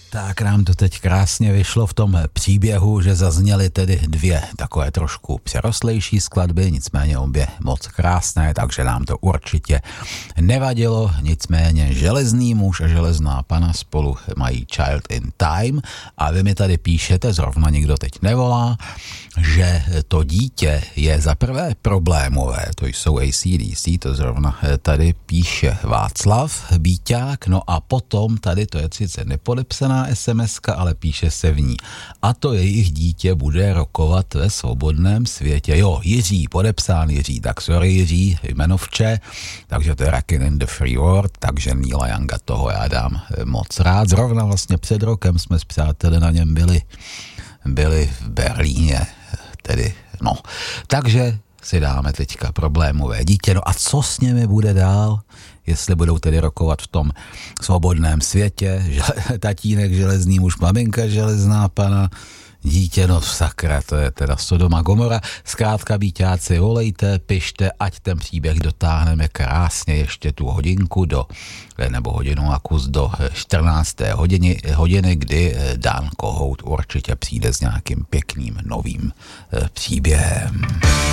Tak nám to teď krásně vyšlo v tom příběhu, že zazněly tedy dvě takové trošku přerostlejší skladby, nicméně obě moc krásné, takže nám to určitě nevadilo. Nicméně Železný muž a Železná pana spolu mají Child in Time a vy mi tady píšete, zrovna nikdo teď nevolá, že to dítě je za prvé problémové, to jsou AC/DC, to zrovna tady píše Václav Bíťák, no a potom tady to je sice nepodepsaná SMS-ka, ale píše se v ní. A to jejich dítě bude rokovat ve svobodném světě. Jo, Jiří, podepsán Jiří, tak sorry Jiří, jmenovče, takže to je Rockin' in the Free World, takže Neila Younga toho já dám moc rád. Zrovna vlastně před rokem jsme s přáteli na něm byli v Berlíně, tedy no. Takže si dáme teďka problémové dítě. No a co s nimi bude dál? Jestli budou tedy rokovat v tom svobodném světě, že tatínek železný muž, maminka železná pana, dítě, no sakra, to je teda Sodoma Gomora. Zkrátka, Bíťáci, volejte, pište, ať ten příběh dotáhneme krásně ještě tu hodinku nebo hodinu a kus do 14. hodiny, kdy Dan Kohout určitě přijde s nějakým pěkným novým příběhem.